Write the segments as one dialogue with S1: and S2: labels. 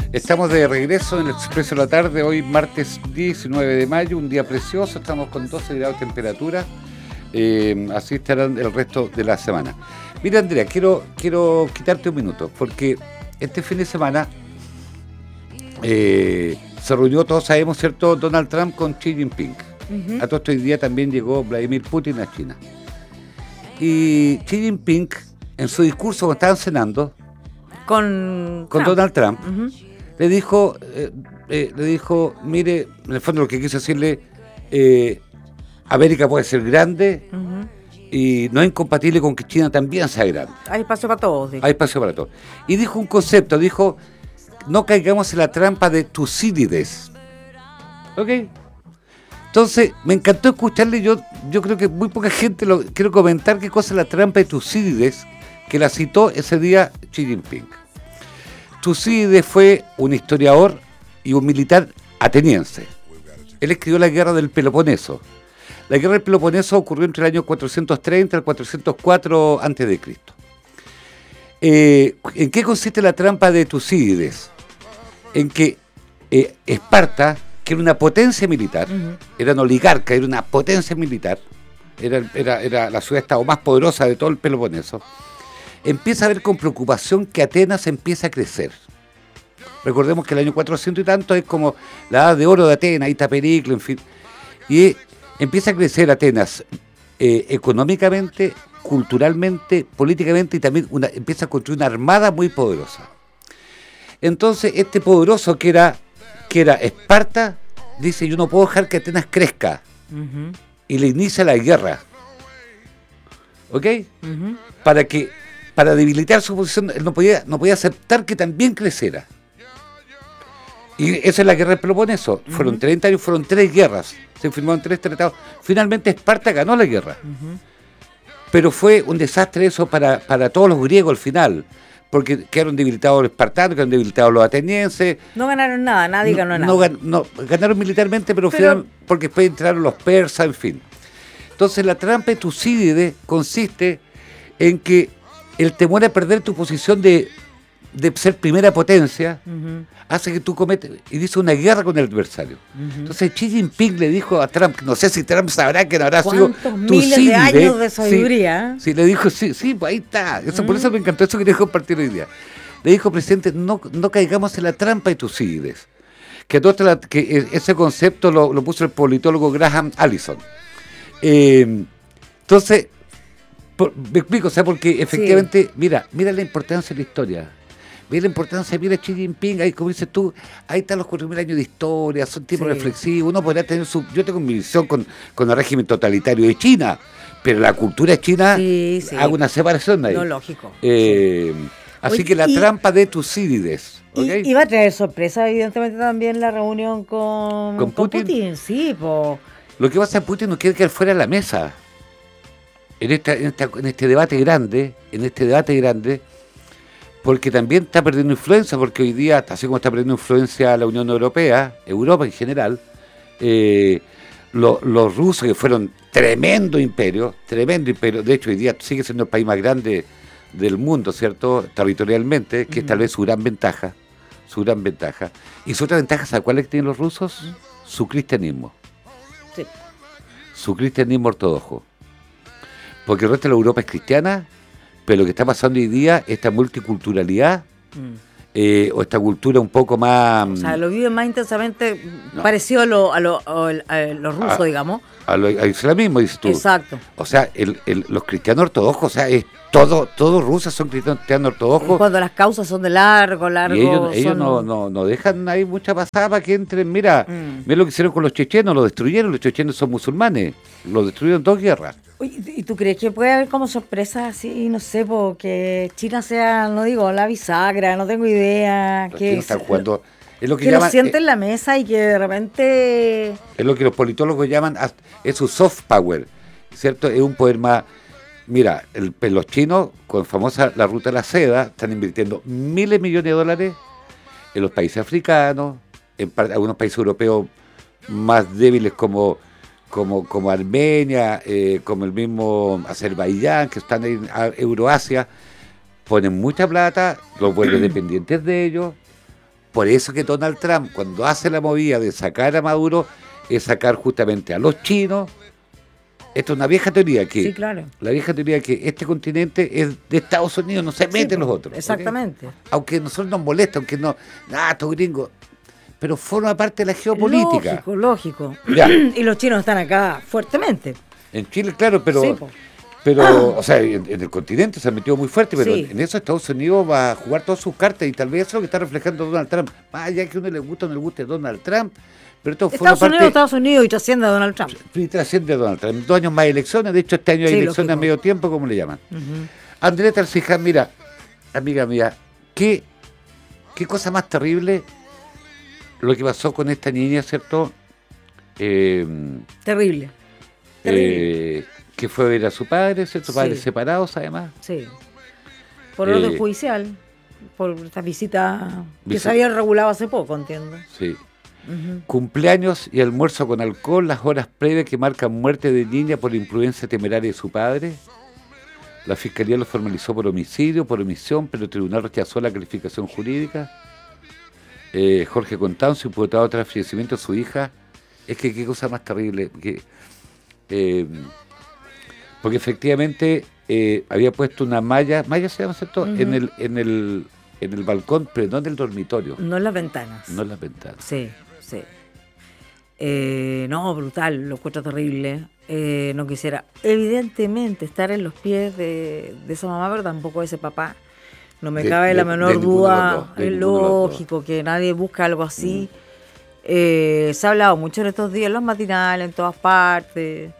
S1: Estamos de regreso en el Expreso de la Tarde, hoy martes 19 de mayo, un día precioso, estamos con 12 grados de temperatura, así estarán el resto de la semana. Mira, Andrea, quiero quitarte un minuto, porque este fin de semana se reunió, todos sabemos, ¿cierto?, Donald Trump con Xi Jinping. A todo esto hoy día también llegó Vladimir Putin a China. Y Xi Jinping, en su discurso cuando estaban cenando, con Donald Trump, le dijo, mire, en el fondo lo que quiso decirle, América puede ser grande y no es incompatible con que China también sea grande.
S2: Hay espacio para todos.
S1: Hay espacio para todos. Y dijo un concepto, dijo, no caigamos en la trampa de Tucídides. ¿Ok? Entonces, me encantó escucharle, yo creo que muy poca gente quiero comentar qué cosa es la trampa de Tucídides, que la citó ese día Xi Jinping. Tucídides fue un historiador y un militar ateniense. Él escribió la guerra del Peloponeso. La guerra del Peloponeso ocurrió entre el año 430 al 404 a.C. ¿En qué consiste la trampa de Tucídides? En que Esparta, que era una potencia militar, era un oligarca, era una potencia militar, era la ciudad-estado más poderosa de todo el Peloponeso, empieza a ver con preocupación que Atenas empieza a crecer. Recordemos que el año 400 y tanto es como la edad de oro de Atenas, ahí está Periclo, en fin. Y empieza a crecer Atenas económicamente, culturalmente, políticamente, y también empieza a construir una armada muy poderosa. Entonces, este poderoso que era Esparta, dice, yo no puedo dejar que Atenas crezca. Y le inicia la guerra. ¿Ok? Para debilitar su posición, él no podía aceptar que también creciera. Y esa es la guerra del Peloponeso. Fueron 30 años, fueron 3 guerras. Se firmaron 3 tratados. Finalmente Esparta ganó la guerra. Pero fue un desastre eso para todos los griegos al final. Porque quedaron debilitados los espartanos, quedaron debilitados los atenienses.
S2: No ganaron nada, nadie ganó nada.
S1: Ganaron militarmente, pero porque después entraron los persas, en fin. Entonces la trampa de Tucídides consiste en que el temor a perder tu posición de ser primera potencia hace que tú cometes y dices una guerra con el adversario. Entonces Xi Jinping le dijo a Trump, no sé si Trump sabrá que no habrá sido
S2: Tucídides, miles de años de sabiduría.
S1: Sí, le dijo, sí, pues ahí está. Por eso me encantó, eso quería compartir hoy día. Le dijo, presidente, no caigamos en la trampa de Tucídides. Que ese concepto lo puso el politólogo Graham Allison. Entonces, me explico, o sea, porque efectivamente, mira la importancia de la historia. Mira la importancia, mira Xi Jinping, ahí como dices tú, ahí están los 4.000 años de historia, son tiempos reflexivos, uno podrá tener yo tengo mi visión con el régimen totalitario de China, pero la cultura china hago una separación de ahí.
S2: No, lógico.
S1: Así que la trampa de Tucídides. ¿Okay?
S2: Y va a traer sorpresa, evidentemente, también la reunión con Putin. Sí,
S1: Lo que pasa es que Putin no quiere quedar fuera de la mesa. En este debate grande, porque también está perdiendo influencia, porque hoy día, así como está perdiendo influencia la Unión Europea, Europa en general, los rusos, que fueron tremendo imperio, de hecho hoy día sigue siendo el país más grande del mundo, ¿cierto?, territorialmente, que es tal vez su gran ventaja, y su otra ventaja, ¿sabes cuál es que tienen los rusos? Su cristianismo.
S2: Sí.
S1: Su cristianismo ortodoxo. Porque el resto de la Europa es cristiana, pero lo que está pasando hoy día, esta multiculturalidad, o esta cultura un poco más...
S2: O sea, lo viven más intensamente, parecido a los rusos, digamos.
S1: Al islamismo, dices tú.
S2: Exacto.
S1: O sea, los cristianos ortodoxos, o sea, es todos rusos son cristianos ortodoxos.
S2: Cuando las causas son de largo.
S1: Y ellos no dejan ahí mucha pasada para que entren. Mira lo que hicieron con los chechenos, los destruyeron. Los chechenos son musulmanes, los destruyeron en 2 guerras.
S2: ¿Y tú crees que puede haber como sorpresa así, no sé, porque China sea, no digo, la bisagra, no tengo idea?
S1: Los chinos están jugando... Es lo que
S2: llaman, lo sienten en la mesa y que de repente...
S1: Es lo que los politólogos llaman, es su soft power, ¿cierto? Es un poder más... Mira, los chinos, con famosa la ruta de la seda, están invirtiendo miles de millones de dólares en los países africanos, en algunos países europeos más débiles como Armenia, como el mismo Azerbaiyán, que están en Euroasia, ponen mucha plata, los vuelven dependientes de ellos, Por eso que Donald Trump, cuando hace la movida de sacar a Maduro, es sacar justamente a los chinos. Esto es una vieja teoría que
S2: Sí, claro.
S1: la vieja teoría que este continente es de Estados Unidos, no se mete en los otros.
S2: Exactamente.
S1: ¿Ok? Aunque a nosotros nos molesta, aunque no, estos gringos, pero forma parte de la geopolítica.
S2: Lógico.
S1: Ya.
S2: Y los chinos están acá fuertemente.
S1: En Chile, claro, pero
S2: Sí, po.
S1: o sea, en el continente se ha metido muy fuerte, pero
S2: Sí.
S1: en eso Estados Unidos va a jugar todas sus cartas y tal vez eso es lo que está reflejando Donald Trump. Más allá que a uno le guste o no le guste Donald Trump, pero esto forma
S2: Estados Unidos y trasciende a Donald Trump.
S1: y trasciende a Donald Trump. 2 años más de elecciones, de hecho este año hay
S2: Sí,
S1: elecciones a
S2: lógico.
S1: medio tiempo, como le llaman.
S2: Ujú.
S1: Andrea Tarciján, mira, amiga mía, qué cosa más terrible lo que pasó con esta niña, ¿cierto?
S2: Terrible.
S1: Que fue a ver a su padre, ¿cierto?
S2: Sí.
S1: Padres separados, además.
S2: Sí. Por orden judicial, por esta visita que se había regulado hace poco, entiendo.
S1: Sí.
S2: Ujú.
S1: Cumpleaños y almuerzo con alcohol, las horas previas que marcan muerte de niña por imprudencia temeraria de su padre. La fiscalía lo formalizó por homicidio, por omisión, pero el tribunal rechazó la calificación jurídica. Jorge Constanzo, imputado tras fallecimiento de su hija. Es que qué cosa más terrible. Porque efectivamente había puesto una malla se llama, ¿cierto?
S2: Ujú.
S1: en el balcón, pero no en el dormitorio,
S2: No en las ventanas.
S1: no en las ventanas.
S2: Sí, sí. No, brutal, lo encuentro terrible. No quisiera, evidentemente, estar en los pies de esa mamá, pero tampoco de ese papá. No me cabe la menor
S1: ninguno de los
S2: duda.
S1: dos, de
S2: Es
S1: ninguno de los dos.
S2: lógico que nadie busca algo así. Se ha hablado mucho en estos días, en los matinales, en todas partes.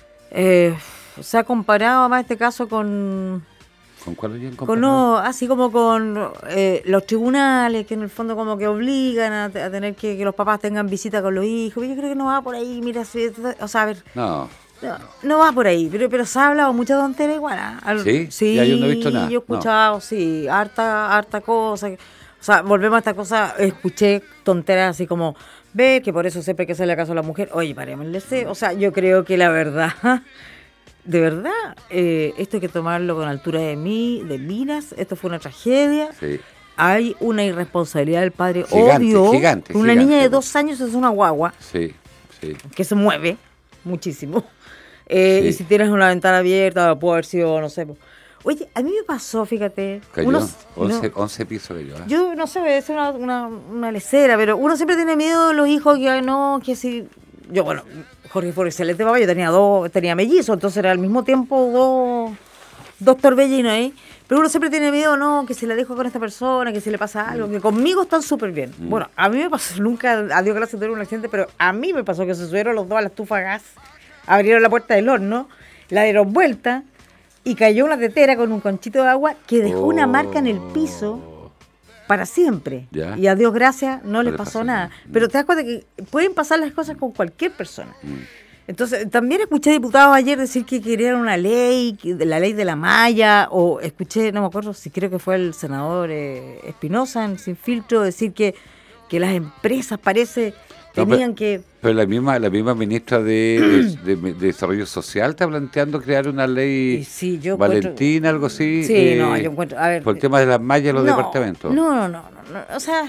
S2: Se ha comparado más este caso con
S1: ¿Con cuál habían
S2: con
S1: comparado?
S2: así como con los tribunales, que en el fondo como que obligan a tener que los papás tengan visita con los hijos. Yo creo que no va por ahí, mira, o sea, a ver,
S1: No.
S2: no va por ahí, pero se ha hablado mucha tontera igual.
S1: ¿Sí?
S2: Sí,
S1: Ya yo no he visto nada.
S2: yo he escuchado, sí, harta cosa. O sea, volvemos a esta cosa, escuché tonteras así como, ve que por eso siempre hay que hacerle caso a la mujer. Oye, parémosle, o sea, yo creo que la verdad... De verdad, esto hay que tomarlo con altura de miras, esto fue una tragedia,
S1: Sí.
S2: hay una irresponsabilidad del padre,
S1: Gigante,
S2: obvio,
S1: gigante,
S2: una
S1: gigante,
S2: niña de
S1: ¿no?
S2: 2 años es una guagua
S1: Sí, sí.
S2: que se mueve muchísimo,
S1: Sí.
S2: y si tienes una ventana abierta, puede haber sido, no sé, oye, a mí me pasó, fíjate,
S1: Cayó.
S2: unos-
S1: 11 pisos cayó. ¿Eh?
S2: yo no sé, debe ser una lecera, pero uno siempre tiene miedo de los hijos que no, que si... Yo, bueno, Jorge fue excelente papá, yo tenía mellizos, entonces era al mismo tiempo dos torbellinos ahí. Pero uno siempre tiene miedo, no, que si la dejo con esta persona, que si le pasa algo, que conmigo están súper bien. Bueno, a mí me pasó, nunca, a Dios gracias, tuve un accidente, pero a mí me pasó que se subieron los dos a la estufa a gas, abrieron la puerta del horno, la dieron vuelta y cayó una tetera con un conchito de agua que dejó una marca en el piso para siempre.
S1: Ya.
S2: Y a Dios gracias no les
S1: le
S2: pasó
S1: pasó
S2: nada.
S1: nada.
S2: Pero te das cuenta que pueden pasar las cosas con cualquier persona. Entonces, también escuché diputados ayer decir que querían una ley, la ley de la malla, o escuché, no me acuerdo si creo que fue el senador Espinosa en Sin Filtro, decir que las empresas parece
S1: No,
S2: tenían que...
S1: Pero la misma ministra de Desarrollo Social está planteando crear una ley
S2: Y sí, yo
S1: Valentina, algo así.
S2: Sí, no, yo encuentro... A ver,
S1: por el tema de las mallas en los departamentos.
S2: No, o sea,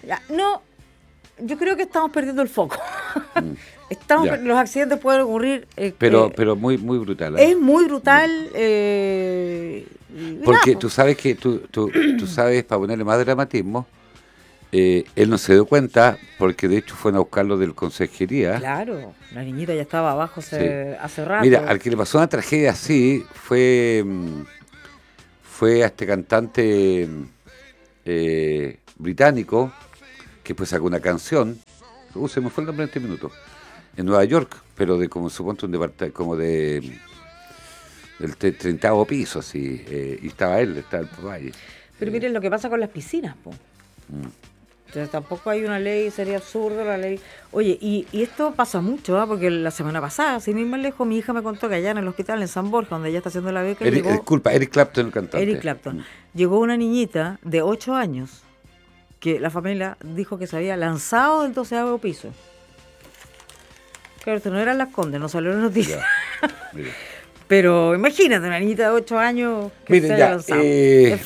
S2: yo creo que estamos perdiendo el foco.
S1: Ya.
S2: Los accidentes pueden ocurrir.
S1: Pero muy brutal. ¿eh?
S2: Es muy brutal.
S1: Porque tú sabes que, tú sabes, para ponerle más dramatismo, él no se dio cuenta, porque de hecho fueron a buscarlo del consejería.
S2: Claro, la niñita ya estaba abajo hace rato.
S1: Mira, al que le pasó una tragedia así fue a este cantante británico que pues sacó una canción, se me fue el nombre en este minuto, en Nueva York, pero de como supongo un departamento como del 30º piso, así, y estaba el papá ahí.
S2: Pero miren lo que pasa con las piscinas, po. Entonces tampoco hay una ley, sería absurdo la ley. Oye, y esto pasa mucho, ¿ah? Porque la semana pasada, sin ir más lejos, mi hija me contó que allá en el hospital en San Borja, donde ella está haciendo la beca,
S1: Eric Clapton, el cantante.
S2: Eric Clapton. Llegó una niñita de 8 años que la familia dijo que se había lanzado del 12º piso. Claro, esto no eran Las Condes, no salió en la noticia.
S1: Mira.
S2: Pero imagínate, una niñita de 8 años que
S1: Miren,
S2: se haya
S1: ya,
S2: lanzado. En fin.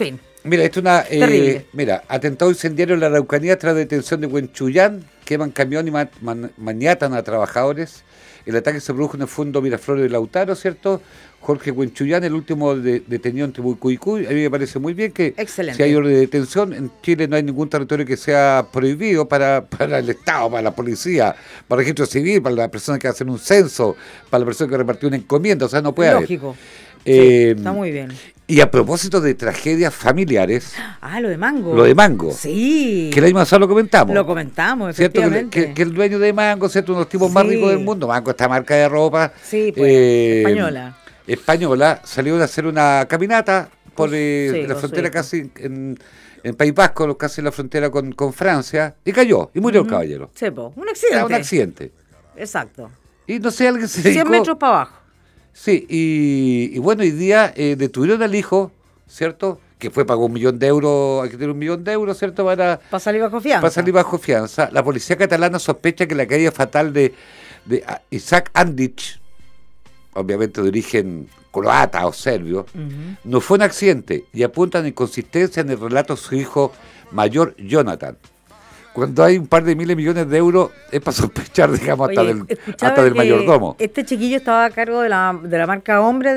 S1: Mira, esto es una...
S2: Terrible.
S1: mira, atentado incendiario en la Araucanía tras detención de Huenchuyán, queman camión y maniatan a trabajadores. El ataque se produjo en el fondo Miraflores de Lautaro, ¿cierto? Jorge Huenchuyán, el último detenido en Temucuicú. A mí me parece muy bien que
S2: Excelente.
S1: si hay orden de detención, en Chile no hay ningún territorio que sea prohibido para el Estado, para la policía, para el registro civil, para la persona que va a hacer un censo, para la persona que repartió una encomienda, o sea, no puede
S2: Lógico.
S1: haber.
S2: Está muy bien.
S1: Y a propósito de tragedias familiares,
S2: Ah, lo de Mango.
S1: lo de Mango,
S2: Sí.
S1: que el año pasado lo comentamos.
S2: Lo comentamos,
S1: ¿Cierto?
S2: efectivamente.
S1: Que el dueño de Mango, ¿cierto? Uno de los tipos más
S2: Sí.
S1: ricos del mundo. Mango, esta marca de ropa.
S2: Sí, pues, española.
S1: Salieron a hacer una caminata por
S2: Sí,
S1: la
S2: con
S1: frontera
S2: su
S1: casi en País Vasco, casi en la frontera con Francia, y cayó, y murió el caballero.
S2: Sí, po, un accidente.
S1: Era un accidente.
S2: Exacto.
S1: Y no sé, alguien se
S2: 100
S1: dedicó...
S2: metros para abajo.
S1: Sí, y bueno, hoy día detuvieron al hijo, ¿cierto? Que pagó $1 millón, hay que tener $1 millón, ¿cierto? Para
S2: salir bajo fianza.
S1: Para salir bajo fianza. La policía catalana sospecha que la caída fatal de Isaac Andich, obviamente de origen croata o serbio, no fue un accidente y apuntan inconsistencia en el relato de su hijo mayor, Jonathan. Cuando hay un par de miles de millones de euros, es para sospechar, digamos,
S2: Oye,
S1: hasta del mayordomo.
S2: Este chiquillo estaba a cargo de la marca Hombre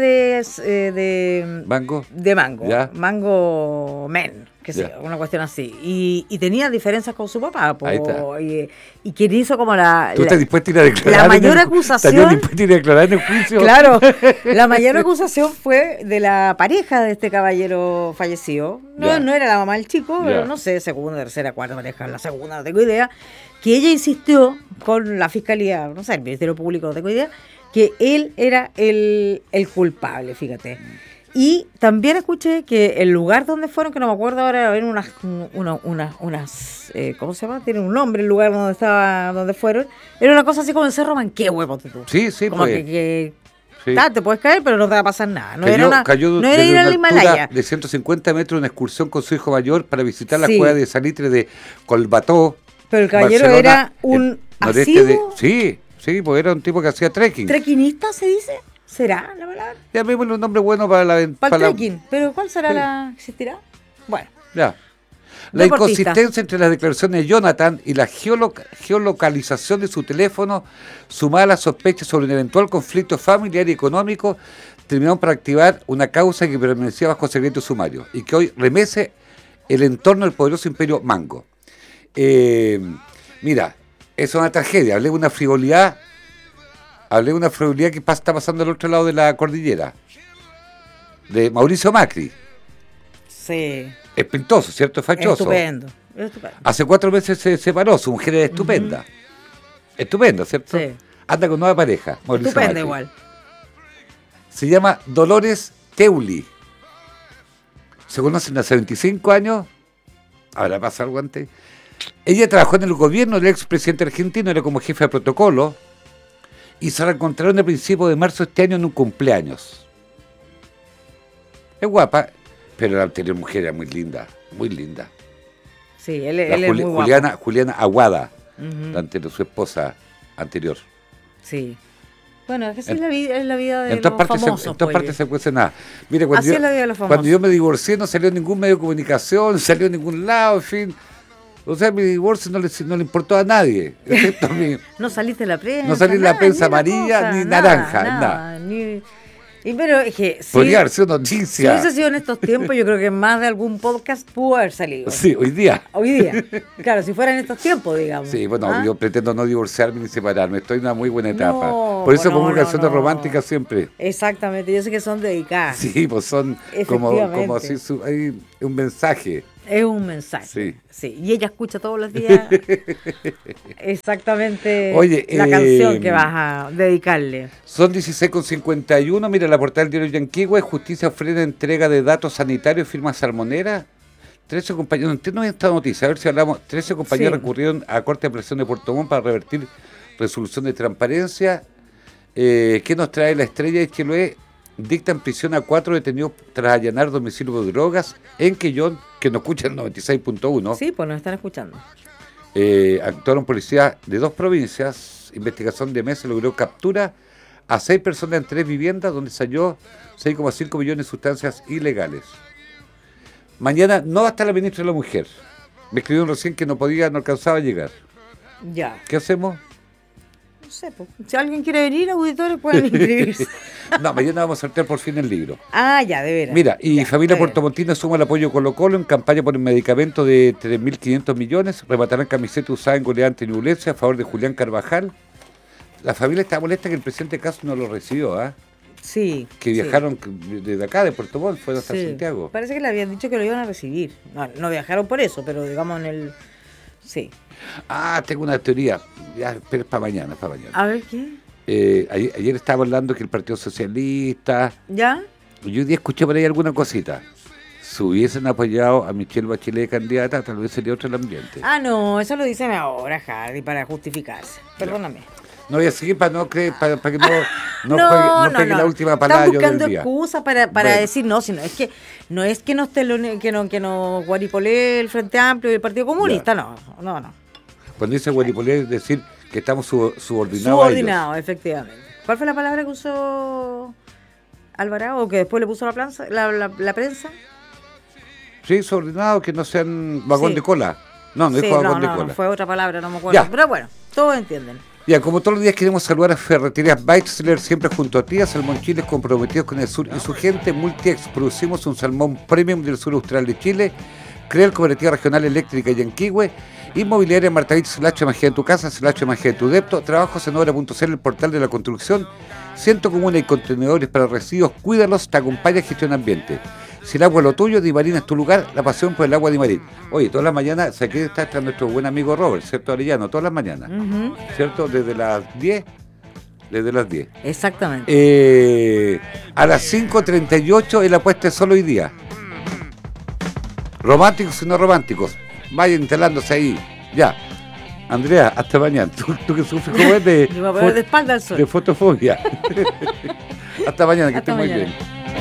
S2: de
S1: ¿Mango?
S2: De Mango.
S1: ¿Ya?
S2: Mango Men, que sé, una cuestión así. Y tenía diferencias con su papá.
S1: Ahí está.
S2: Y quien hizo como la...
S1: ¿Tú estás dispuesta a ir a declarar?
S2: La mayor acusación...
S1: ¿Estás dispuesta a ir a declarar en el juicio?
S2: Claro, la mayor acusación fue de la pareja de este caballero fallecido. No era la mamá del chico, pero no sé, segunda, tercera, cuarta pareja, la segunda, no tengo idea. Que ella insistió con la fiscalía, no sé, el Ministerio Público, no tengo idea, que él era el culpable, fíjate. Y también escuché que el lugar donde fueron, que no me acuerdo ahora, había unas ¿cómo se llama? Tiene un nombre el lugar donde fueron. Era una cosa así como el Cerro Manquehue, ponte tú.
S1: Sí,
S2: como
S1: pues.
S2: Sí. Te puedes caer, pero no te va a pasar nada. No
S1: cayó
S2: era ir al Himalaya.
S1: De 150 metros una excursión con su hijo mayor para visitar la cueva de salitre de Colbató.
S2: Pero el caballero
S1: Barcelona,
S2: era un
S1: asiduo. Sí, porque era un tipo que hacía trekking.
S2: ¿Trequinista se dice? ¿Será la palabra?
S1: Ya vimos un nombre bueno para
S2: el trekking. ¿Pero cuál será existirá? Bueno.
S1: Ya. La inconsistencia entre las declaraciones de Jonathan y la geolocalización de su teléfono, sumada a las sospechas sobre un eventual conflicto familiar y económico, terminaron por activar una causa que permanecía bajo secreto sumario y que hoy remece el entorno del poderoso imperio Mango. Mira, es una tragedia. Hablé de una frivolidad que está pasando al otro lado de la cordillera, de Mauricio Macri.
S2: Sí.
S1: Espintoso, ¿cierto? Fachoso.
S2: Estupendo.
S1: Hace 4 meses se separó, su mujer es estupenda. Estupenda, ¿cierto?
S2: Sí.
S1: Anda con nueva pareja, Mauricio
S2: Estupenda
S1: Macri.
S2: igual.
S1: Se llama Dolores Teuli. Se conocen hace 25 años. Habrá pasado algo antes. Ella trabajó en el gobierno del expresidente argentino, era como jefe de protocolo, y se reencontraron a principios de marzo de este año en un cumpleaños. Es guapa, pero la anterior mujer era muy linda, muy linda.
S2: Sí, él es muy guapo.
S1: Juliana Aguada, su esposa anterior.
S2: Sí. Bueno, es que así es la vida de
S1: en todas
S2: los
S1: partes
S2: famosos.
S1: En todas partes se cuece nada. Mire,
S2: así es la vida de los famosos.
S1: Cuando yo me divorcié no salió ningún medio de comunicación, no salió en ningún lado, en fin. O sea, mi divorcio no le importó a nadie, excepto a mí.
S2: No saliste en la prensa.
S1: No salí en la prensa amarilla, ni naranja, nada.
S2: Pero es que
S1: podría haber sido noticia.
S2: Si hubiese sido en estos tiempos, yo creo que más de algún podcast pudo haber salido.
S1: Sí, hoy día.
S2: Claro, si fuera en estos tiempos, digamos.
S1: Sí, bueno, yo pretendo no divorciarme ni separarme. Estoy en una muy buena etapa. Por eso pongo canciones románticas siempre.
S2: Exactamente, yo sé que son dedicadas.
S1: Sí, pues son como así, hay un mensaje.
S2: Es un mensaje. Sí. Y ella escucha todos los días exactamente la canción que vas a dedicarle.
S1: Son 16:51. Mira la portada del diario Yanquihue. Justicia frena entrega de datos sanitarios, firma Salmonera. 13 compañeros, no entiendo bien esta noticia, a ver si hablamos. 13 compañeros recurrieron a Corte de Apelación de Puerto Montt para revertir resolución de transparencia. ¿Qué nos trae la Estrella de Chiloé? Dictan prisión a 4 detenidos tras allanar domicilio de drogas en Quellón, que nos escuchan 96.1.
S2: Sí, pues nos están escuchando.
S1: Actuaron policías de 2 provincias. Investigación de meses logró captura a 6 personas en 3 viviendas donde se halló 6,5 millones de sustancias ilegales. Mañana no va a estar la ministra de la Mujer. Me escribieron recién que no alcanzaba a llegar.
S2: Ya.
S1: ¿Qué hacemos?
S2: No sé, pues, si alguien quiere venir, auditores pueden inscribirse.
S1: No, mañana vamos a sortear por fin el libro.
S2: Ah, ya, de veras.
S1: Mira, y
S2: ya,
S1: Familia Puerto Montina suma el apoyo Colo-Colo en campaña por el medicamento de 3.500 millones. Rematarán camiseta usada en goleada ante Ñublense a favor de Julián Carvajal. La familia está molesta que el presidente Castro no lo recibió, ¿ah?
S2: Sí.
S1: Que viajaron desde acá, de Puerto Montt, fueron hasta
S2: sí.
S1: Santiago.
S2: Parece que le habían dicho que lo iban a recibir. No viajaron por eso, pero digamos en el... Sí.
S1: Ah, tengo una teoría. Ya, pero es para mañana,
S2: A ver, ¿qué?
S1: Ayer estaba hablando que el Partido Socialista...
S2: ¿Ya?
S1: Y hoy día escuché por ahí alguna cosita. Si hubiesen apoyado a Michelle Bachelet de candidata, tal vez sería otro el ambiente.
S2: Ah, no, eso lo dicen ahora, Hardy, para justificarse. Perdóname.
S1: No voy a seguir para no creer, para que no pegue la última palabra
S2: del día. Están buscando excusas para decir no, sino no es que no esté que no guaripolee el Frente Amplio y el Partido Comunista, no.
S1: Cuando dice guaripolee es decir que estamos subordinados
S2: Subordinados, efectivamente. ¿Cuál fue la palabra que usó Alvarado o que después le puso la prensa?
S1: Sí, subordinados, que no sean vagón de cola. No dijo vagón de cola.
S2: No, fue otra palabra, no me acuerdo. Ya. Pero bueno, todos entienden.
S1: Ya, como todos los días queremos saludar a Ferreterías Weitzler, siempre junto a ti, a Salmón Chile, comprometidos con el sur y su gente. Multiex, producimos un salmón premium del sur austral de Chile. Creel, Cooperativa Regional Eléctrica Yanquihue. Inmobiliaria Martavich, / Magia en tu casa, / Magia en tu depto. Trabajos en obra.cl, el portal de la construcción. Ciento comunes y contenedores para residuos, cuídalos, te acompaña Gestión Ambiente. Si el agua es lo tuyo, Dimarín es tu lugar, la pasión por el agua Dimarín. Oye, todas las mañanas, ¿sabes qué está nuestro buen amigo Robert, cierto, Arellano? Todas las mañanas, ¿cierto? Desde las 10.
S2: Exactamente.
S1: A las 5:38 el apuesta es solo hoy día. Románticos y no románticos, vayan instalándose ahí, ya. Andrea, hasta mañana. Tú que sufres como es de...
S2: Yo voy a poner de espalda al sol.
S1: De fotofobia. Hasta mañana, que estés muy bien.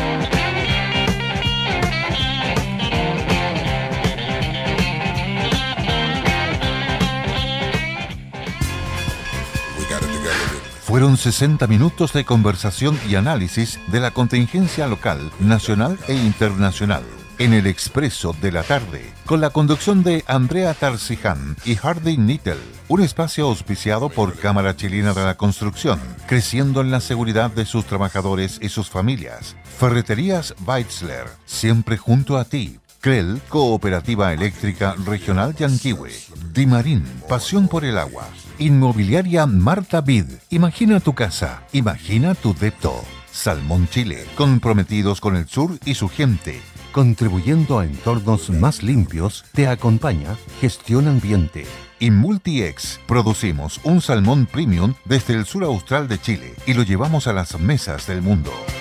S3: Fueron 60 minutos de conversación y análisis de la contingencia local, nacional e internacional. En el Expreso de la Tarde, con la conducción de Andrea Tarziján y Hardy Nittel. Un espacio auspiciado por Cámara Chilena de la Construcción, creciendo en la seguridad de sus trabajadores y sus familias. Ferreterías Weitzler, siempre junto a ti. Creel, Cooperativa Eléctrica Regional Yanquihue. Dimarín, pasión por el agua. Inmobiliaria Marta Vid, imagina tu casa, imagina tu depto. Salmón Chile, comprometidos con el sur y su gente. Contribuyendo a entornos más limpios, te acompaña Gestión Ambiente. Y Multiex, producimos un salmón premium desde el sur austral de Chile y lo llevamos a las mesas del mundo.